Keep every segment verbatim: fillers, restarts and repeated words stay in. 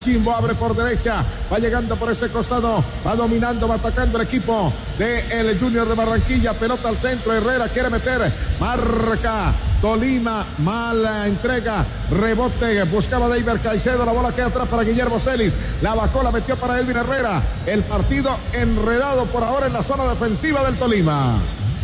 Chimbo abre por derecha, va llegando por ese costado, va dominando, va atacando el equipo de el Junior de Barranquilla, pelota al centro, Herrera quiere meter, marca Tolima, mala entrega, rebote, buscaba Deiber Caicedo, la bola queda atrás para Guillermo Celis, la bajó, la metió para Elvin Herrera, el partido enredado por ahora en la zona defensiva del Tolima.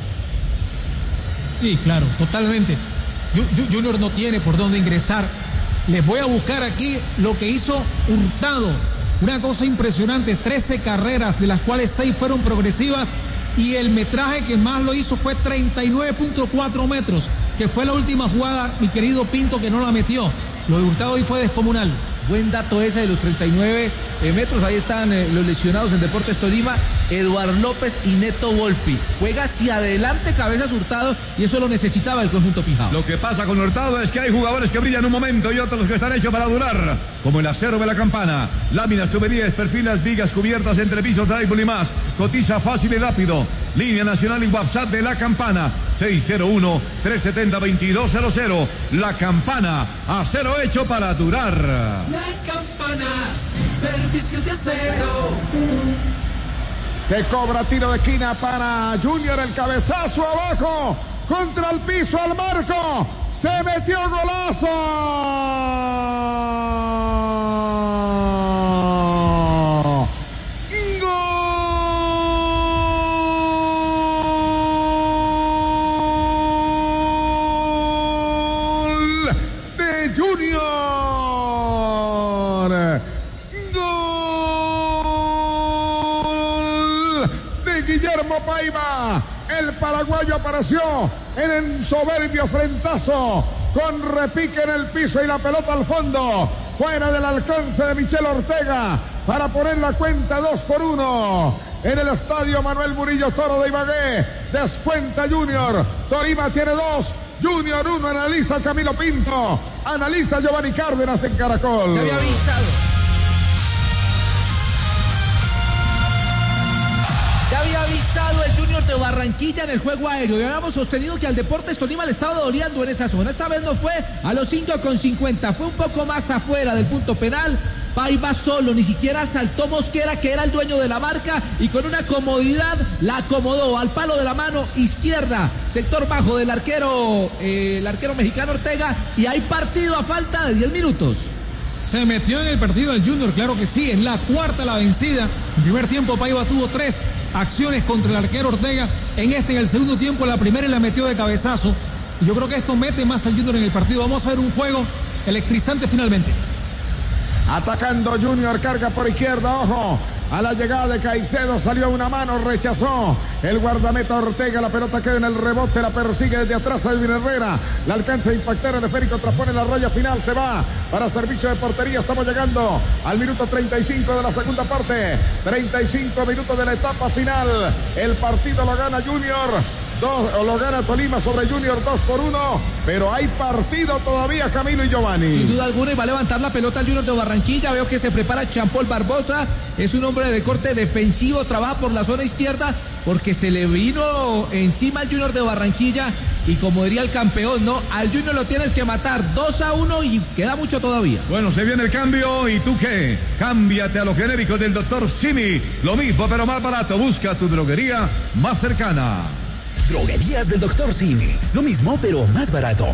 Sí, claro, totalmente. Junior no tiene por dónde ingresar. Les voy a buscar aquí lo que hizo Hurtado. Una cosa impresionante, trece carreras, de las cuales seis fueron progresivas, y el metraje que más lo hizo fue treinta y nueve punto cuatro metros, que fue la última jugada, mi querido Pinto, que no la metió. Lo de Hurtado hoy fue descomunal. Buen dato ese de los treinta y nueve eh, metros. Ahí están eh, los lesionados en Deportes Tolima, Eduard López y Neto Volpi. Juega hacia adelante Cabezas Hurtado, y eso lo necesitaba el conjunto Pijao. Lo que pasa con Hurtado es que hay jugadores que brillan un momento y otros que están hechos para durar, como el acero de la Campana. Láminas, tuberías, perfilas, vigas, cubiertas, entrepiso, drywall y más. Cotiza fácil y rápido. Línea nacional y WhatsApp de la Campana, seis cero uno, tres siete cero, dos dos cero cero. La Campana, acero hecho para durar. La Campana, servicio de acero. Se cobra tiro de esquina para Junior, el cabezazo abajo, contra el piso, al marco, se metió golazo. Junior, gol de Guillermo Paiva, el paraguayo apareció en el soberbio frentazo, con repique en el piso y la pelota al fondo, fuera del alcance de Michel Ortega, para poner la cuenta dos por uno. En el estadio Manuel Murillo Toro de Ibagué, descuenta Junior, Tolima tiene dos, Junior uno, analiza Camilo Pinto, analiza Giovanni Cárdenas en Caracol. Te había avisado. Ya había avisado el Junior de Barranquilla en el juego aéreo. Y habíamos sostenido que al Deportes Tolima le estaba doliendo en esa zona. Esta vez no fue a los cinco con cincuenta, fue un poco más afuera del punto penal. Paiva solo, ni siquiera saltó Mosquera, que era el dueño de la marca, y con una comodidad la acomodó al palo de la mano izquierda, sector bajo del arquero, eh, el arquero mexicano Ortega, y hay partido a falta de diez minutos. Se metió en el partido del Junior, claro que sí, es la cuarta la vencida. En primer tiempo Paiva tuvo tres acciones contra el arquero Ortega, en este, en el segundo tiempo, la primera la metió de cabezazo. Yo creo que esto mete más al Junior en el partido. Vamos a ver un juego electrizante finalmente. Atacando Junior, carga por izquierda, ojo, a la llegada de Caicedo, salió una mano, rechazó el guardameta Ortega, la pelota queda en el rebote, la persigue desde atrás a Elvin Herrera, la alcanza a impactar el esférico, traspone la raya final, se va para servicio de portería. Estamos llegando al minuto treinta y cinco de la segunda parte, treinta y cinco minutos de la etapa final, el partido lo gana Junior, dos, o lo gana Tolima sobre Junior dos por uno, pero hay partido todavía, Camilo y Giovanni. Sin duda alguna, y va a levantar la pelota el Junior de Barranquilla. Veo que se prepara Champol Barbosa, es un hombre de corte defensivo, trabaja por la zona izquierda, porque se le vino encima al Junior de Barranquilla, y como diría el campeón, no, al Junior lo tienes que matar, dos a uno, y queda mucho todavía. Bueno, se viene el cambio, ¿y tú qué? Cámbiate a los genéricos del doctor Simi, lo mismo pero más barato, busca tu droguería más cercana. Droguerías del doctor Simi, lo mismo pero más barato.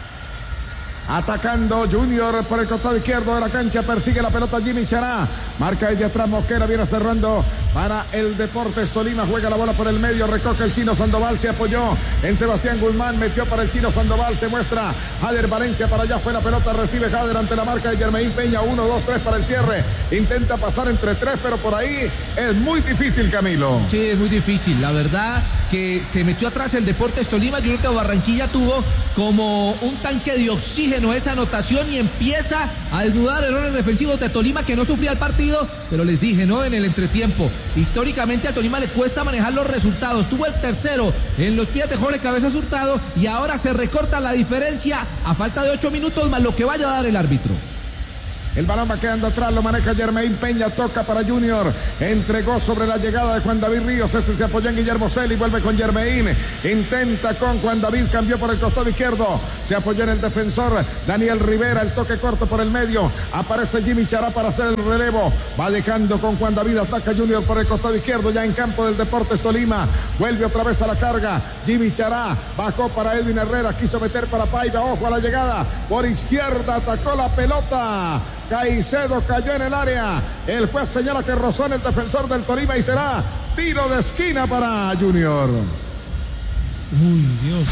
Atacando Junior por el costado izquierdo de la cancha, persigue la pelota Jimmy Chará, marca desde atrás Mosquera, viene cerrando para el Deportes Tolima, juega la bola por el medio, recoge el Chino Sandoval, se apoyó en Sebastián Guzmán, metió para el Chino Sandoval, se muestra Jader Valencia para allá, fue la pelota, recibe Jader ante la marca de Germain Peña, uno, dos, tres para el cierre, intenta pasar entre tres, pero por ahí es muy difícil, Camilo. Sí, es muy difícil, la verdad que se metió atrás el Deportes Tolima. Junior de Barranquilla tuvo como un tanque de oxígeno esa anotación y empieza a desnudar errores defensivos de Tolima, que no sufría el partido, pero les dije, ¿no? En el entretiempo, históricamente a Tolima le cuesta manejar los resultados. Tuvo el tercero en los pies de Jorge Cabezas Hurtado y ahora se recorta la diferencia a falta de ocho minutos más lo que vaya a dar el árbitro. El balón va quedando atrás, lo maneja Jermaine Peña, toca para Junior. Entregó sobre la llegada de Juan David Ríos. Este se apoyó en Guillermo Celi, vuelve con Jermaine. Intenta con Juan David, cambió por el costado izquierdo. Se apoyó en el defensor Daniel Rivera, el toque corto por el medio. Aparece Jimmy Chará para hacer el relevo. Va dejando con Juan David, ataca Junior por el costado izquierdo, ya en campo del Deportes Tolima. Vuelve otra vez a la carga. Jimmy Chará bajó para Edwin Herrera, quiso meter para Paiva. Ojo a la llegada. Por izquierda atacó la pelota. Caicedo cayó en el área. El juez señala que rozó en el defensor del Tolima y será tiro de esquina para Junior. Uy, Dios.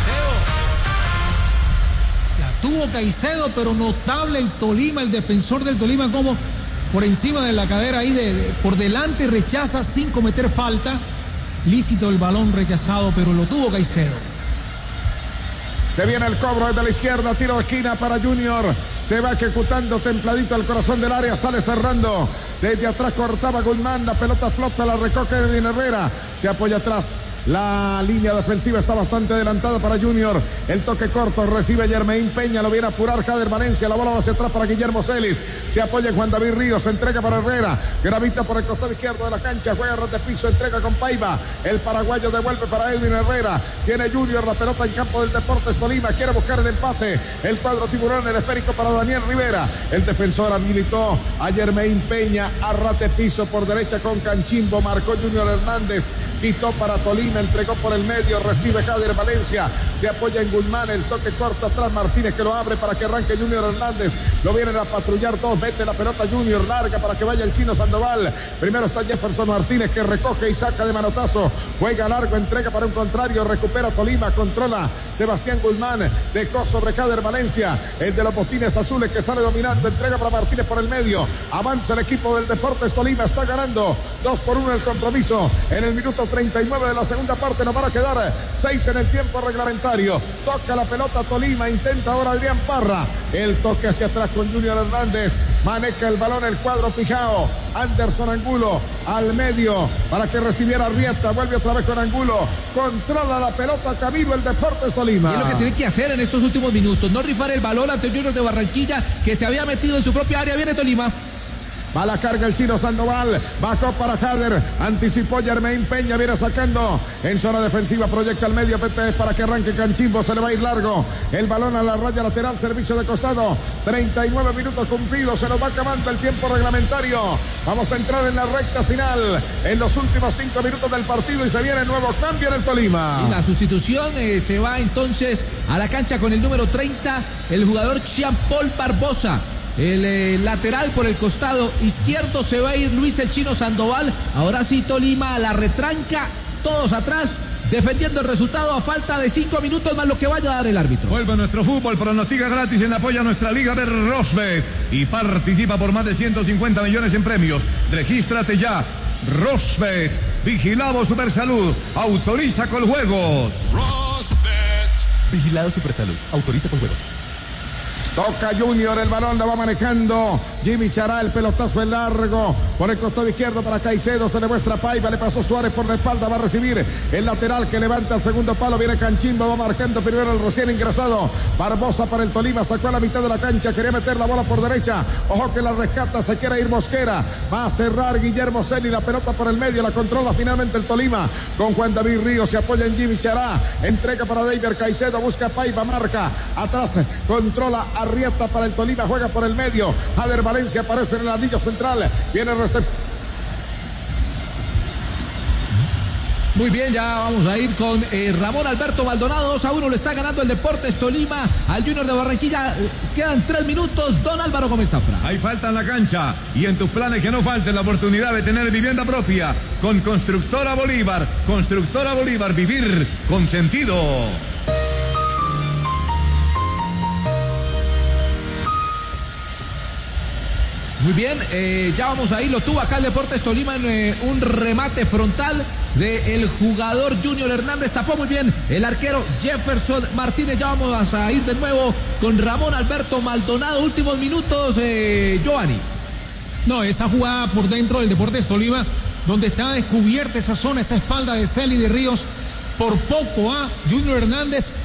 La tuvo Caicedo, pero notable el Tolima, el defensor del Tolima, como por encima de la cadera ahí, de, de, por delante rechaza sin cometer falta. Lícito el balón rechazado, pero lo tuvo Caicedo. Se viene el cobro desde la izquierda, tiro de esquina para Junior. Se va ejecutando templadito al corazón del área, sale cerrando. Desde atrás cortaba Guzmán, la pelota flota, la recoge Edwin Herrera. Se apoya atrás. La línea defensiva está bastante adelantada para Junior. El toque corto recibe Jermaine Peña. Lo viene a apurar Jader Valencia. La bola va hacia atrás para Guillermo Celis. Se apoya en Juan David Ríos. Se entrega para Herrera. Gravita por el costado izquierdo de la cancha. Juega ras de piso. Entrega con Paiva. El paraguayo devuelve para Edwin Herrera. Tiene Junior la pelota en campo del Deportes Tolima. Quiere buscar el empate. El cuadro tiburón, el esférico para Daniel Rivera. El defensor habilitó a Jermaine Peña. A ras de piso por derecha con Canchimbo. Marcó Junior Hernández. Quitó para Tolima. Entregó por el medio, recibe Jader Valencia, se apoya en Guzmán, el toque corto atrás Martínez que lo abre para que arranque Junior Hernández, lo vienen a patrullar todos, mete la pelota Junior, larga para que vaya el chino Sandoval, primero está Jefferson Martínez que recoge y saca de manotazo, juega largo, entrega para un contrario, recupera Tolima, controla Sebastián Guzmán, dejó sobre Jader Valencia, el de los botines azules que sale dominando, entrega para Martínez por el medio, avanza el equipo del Deportes Tolima, está ganando dos por uno el compromiso, en el minuto treinta y nueve de la segunda parte. Nos van a quedar seis en el tiempo reglamentario. Toca la pelota Tolima, intenta ahora Adrián Parra. El toque hacia atrás con Junior Hernández. Maneja el balón el cuadro Pijao. Anderson Angulo al medio para que recibiera Arrieta. Vuelve otra vez con Angulo. Controla la pelota Camilo, el Deportes Tolima. Y es lo que tiene que hacer en estos últimos minutos. No rifar el balón ante Junior de Barranquilla que se había metido en su propia área. Viene Tolima. Va a la carga el chino Sandoval, bajó para Jader, anticipó Jermaine Peña, viene sacando en zona defensiva, proyecta al medio P P para que arranque Canchimbo, se le va a ir largo, el balón a la raya lateral, servicio de costado, treinta y nueve minutos cumplidos, se nos va acabando el tiempo reglamentario, vamos a entrar en la recta final, en los últimos cinco minutos del partido y se viene nuevo cambio en el Tolima. Sí, la sustitución eh, se va entonces a la cancha con el número treinta, el jugador Jean-Paul Barbosa. El eh, lateral por el costado izquierdo se va a ir Luis el Chino Sandoval. Ahora sí Tolima a la retranca, todos atrás, defendiendo el resultado a falta de cinco minutos más lo que vaya a dar el árbitro. Vuelve nuestro fútbol, pronostica gratis en apoyo a nuestra liga de Rosbet y participa por más de ciento cincuenta millones en premios. Regístrate ya. Rosbet, vigilado Supersalud, autoriza con juegos. Rosbet, vigilado Supersalud, autoriza con juegos. Toca Junior, el balón lo va manejando Jimmy Chará, el pelotazo es largo por el costado izquierdo para Caicedo, se le muestra Paiva, le pasó Suárez por la espalda, va a recibir el lateral que levanta el segundo palo, viene Canchimbo, va marcando primero el recién ingresado, Barbosa para el Tolima, sacó a la mitad de la cancha, quería meter la bola por derecha, ojo que la rescata, se quiere ir Mosquera, va a cerrar Guillermo Celi, la pelota por el medio, la controla finalmente el Tolima, con Juan David Ríos, se apoya en Jimmy Chará, entrega para David Caicedo, busca Paiva, marca, atrás, controla a Arrieta para el Tolima, juega por el medio. Jader Valencia aparece en el anillo central. Viene receptor. Muy bien, ya vamos a ir con eh, Ramón Alberto Maldonado. dos a uno le está ganando el Deportes Tolima al Junior de Barranquilla. Quedan tres minutos. Don Álvaro Gómez Zafra. Hay falta en la cancha y en tus planes que no falte la oportunidad de tener vivienda propia con Constructora Bolívar. Constructora Bolívar, vivir con sentido. Muy bien, eh, ya vamos ahí, lo tuvo acá el Deportes Tolima en eh, un remate frontal del jugador Junior Hernández, tapó muy bien el arquero Jefferson Martínez. Ya vamos a ir de nuevo con Ramón Alberto Maldonado, últimos minutos, eh, Giovanni. No, esa jugada por dentro del Deportes Tolima, donde está descubierta esa zona, esa espalda de Celi de Ríos, por poco a ¿eh? Junior Hernández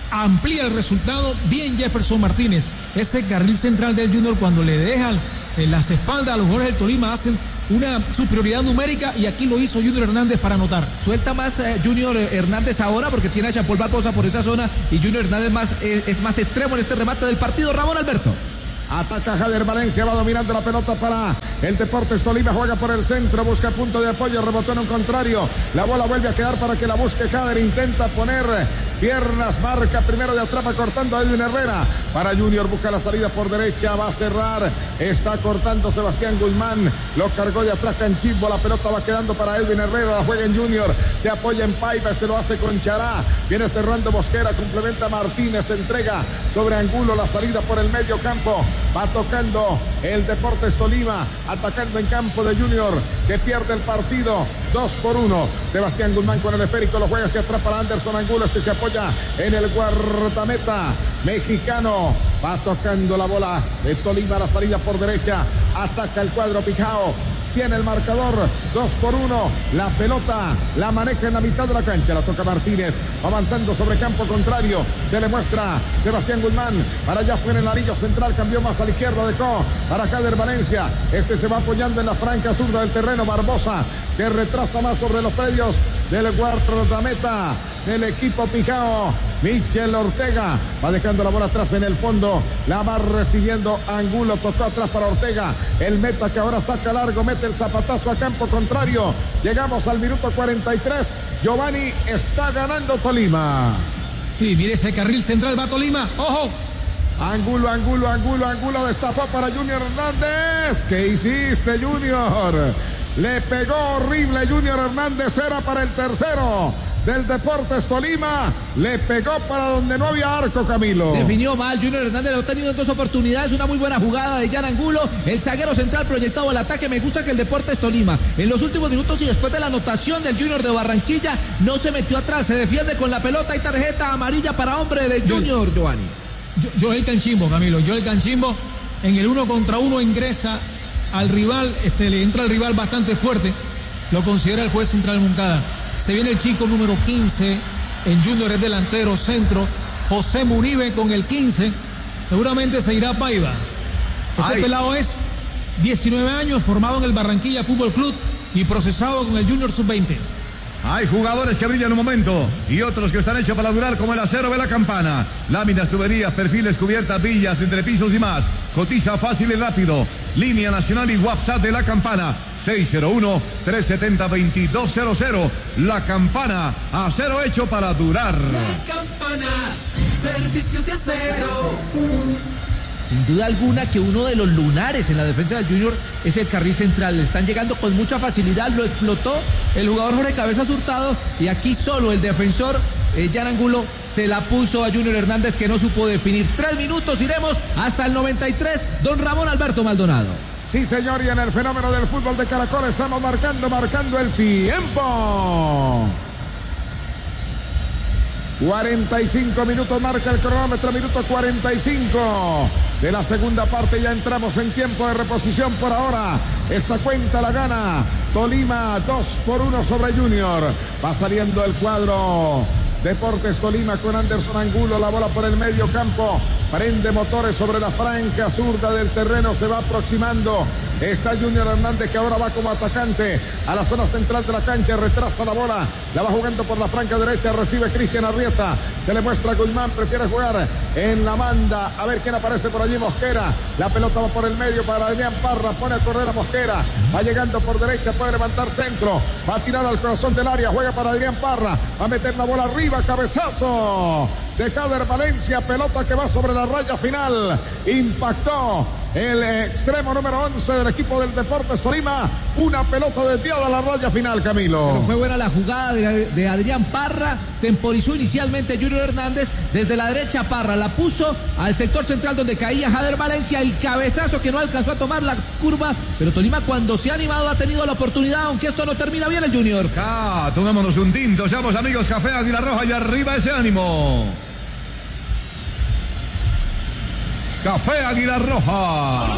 amplía el resultado. Bien Jefferson Martínez. Ese carril central del Junior, cuando le dejan en las espaldas a los jugadores del Tolima, hacen una superioridad numérica, y aquí lo hizo Junior Hernández para anotar. Suelta más eh, Junior Hernández ahora porque tiene a Jean Paul Barbosa por esa zona, y Junior Hernández más, eh, es más extremo en este remate del partido. Ramón Alberto. Ataca Jader Valencia, va dominando la pelota para el Deportes Tolima, juega por el centro, busca punto de apoyo, rebotó en un contrario, la bola vuelve a quedar para que la busque Jader, intenta poner piernas, marca primero de atrapa cortando a Edwin Herrera, para Junior busca la salida por derecha, va a cerrar, está cortando Sebastián Guzmán, lo cargó de atrás Canchimbo, la pelota va quedando para Edwin Herrera, la juega en Junior, se apoya en Paiva, este lo hace con Chará, viene cerrando Mosquera, complementa Martínez, entrega sobre Angulo, la salida por el medio campo. Va tocando el Deportes Tolima, atacando en campo de Junior, que pierde el partido dos por uno. Sebastián Guzmán con el esférico, lo juega hacia atrás para Anderson Angulo, este se apoya en el guardameta mexicano. Va tocando la bola de Tolima, la salida por derecha, ataca el cuadro Picao. Tiene el marcador, dos por uno, la pelota la maneja en la mitad de la cancha, la toca Martínez, avanzando sobre campo contrario, se le muestra Sebastián Guzmán, para allá fue en el anillo central, cambió más a la izquierda de Co, para Jader Valencia, este se va apoyando en la franca zurda del terreno, Barbosa, que retrasa más sobre los predios del guardameta del equipo Picao, Michel Ortega, va dejando la bola atrás en el fondo, la va recibiendo Angulo, tocó atrás para Ortega, el meta que ahora saca largo, mete el zapatazo a campo contrario, llegamos al minuto cuarenta y tres, Giovanni, está ganando Tolima. Y mire ese carril central, va Tolima, ojo. Angulo, Angulo, Angulo, Angulo destapó para Junior Hernández. ¿Qué hiciste, Junior? Le pegó horrible Junior Hernández, era para el tercero del Deportes Tolima, le pegó para donde no había arco, Camilo. Definió mal Junior Hernández, lo ha tenido en dos oportunidades, una muy buena jugada de Jan Angulo, el zaguero central proyectado al ataque. Me gusta que el Deportes Tolima en los últimos minutos y después de la anotación del Junior de Barranquilla no se metió atrás, se defiende con la pelota y tarjeta amarilla para hombre de Junior, Giovanni. Joel Canchimbo, Camilo, Joel Canchimbo en el uno contra uno ingresa al rival, este, le entra al rival bastante fuerte, lo considera el juez central Moncada. Se viene el chico número quince, en Junior es delantero centro, José Munive con el quince, seguramente se irá a Paiva. Este Ay. pelado es diecinueve años, formado en el Barranquilla Fútbol Club y procesado con el Junior sub veinte. Hay jugadores que brillan un momento y otros que están hechos para durar, como el acero de la campana. Láminas, tuberías, perfiles, cubiertas, villas, entrepisos y más. Cotiza fácil y rápido. Línea nacional y WhatsApp de la campana. seis cero uno, tres siete cero, dos dos cero cero. La Campana, acero hecho para durar. La Campana, servicios de acero. Sin duda alguna que uno de los lunares en la defensa del Junior es el carril central. Le están llegando con mucha facilidad, lo explotó el jugador Jorge Cabezas Hurtado y aquí solo el defensor eh, Jan Angulo se la puso a Junior Hernández, que no supo definir. Tres minutos, iremos hasta el noventa y tres. Don Ramón Alberto Maldonado. Sí, señor, y en el fenómeno del fútbol de Caracol estamos marcando, marcando el tiempo. cuarenta y cinco minutos marca el cronómetro, minuto cuarenta y cinco de la segunda parte, ya entramos en tiempo de reposición por ahora. Esta cuenta la gana Tolima dos por uno sobre Junior. Va saliendo el cuadro Deportes Tolima con Anderson Angulo, la bola por el medio campo, prende motores sobre la franja zurda del terreno, se va aproximando. Está Junior Hernández, que ahora va como atacante a la zona central de la cancha, retrasa la bola, la va jugando por la franja derecha, recibe Cristian Arrieta, se le muestra a Guzmán, prefiere jugar en la banda, a ver quién aparece por allí. Mosquera, la pelota va por el medio para Adrián Parra, pone a correr a Mosquera, va llegando por derecha, puede levantar centro, va a tirar al corazón del área, juega para Adrián Parra, va a meter la bola arriba, cabezazo de Jader Valencia, pelota que va sobre la raya final, impactó el extremo número once del equipo del Deportes Tolima, una pelota desviada a la raya final, Camilo. Pero fue buena la jugada de, de Adrián Parra, temporizó inicialmente Junior Hernández, desde la derecha Parra la puso al sector central donde caía Jader Valencia, el cabezazo que no alcanzó a tomar la curva, pero Tolima cuando se ha animado ha tenido la oportunidad, aunque esto no termina bien el Junior. Ah, tomémonos un tinto, seamos amigos, Café Águila Roja y arriba ese ánimo. Café Águila Roja.